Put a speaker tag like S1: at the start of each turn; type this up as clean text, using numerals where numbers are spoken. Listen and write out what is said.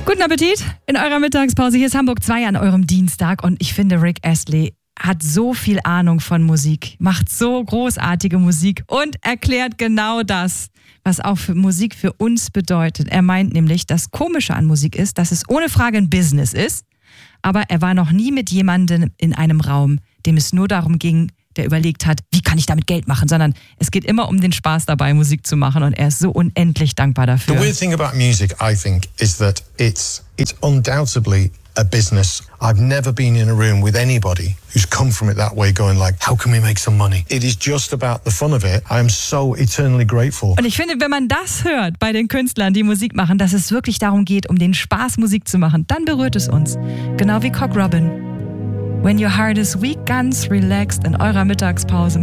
S1: Guten Appetit in eurer Mittagspause. Hier ist Hamburg 2 an eurem Dienstag und ich finde, Rick Astley hat so viel Ahnung von Musik, macht so großartige Musik und erklärt genau das, was auch für Musik für uns bedeutet. Er meint nämlich, das Komische an Musik ist, dass es ohne Frage ein Business ist, aber er war noch nie mit jemandem in einem Raum, dem es nur darum ging, der überlegt hat, wie kann ich damit Geld machen, sondern es geht immer um den Spaß dabei, Musik zu machen und er ist so unendlich dankbar dafür.
S2: The weird thing about music, I think, is that it's undoubtedly a business. I've never been in a room with anybody who's come from it that way going like, how can we make some money? It is just about the fun of it. I am so eternally grateful.
S1: Und ich finde, wenn man das hört bei den Künstlern, die Musik machen, dass es wirklich darum geht, um den Spaß, Musik zu machen, dann berührt es uns. Genau wie Cock Robin. When your heart is weak, ganz relaxed in eurer Mittagspause.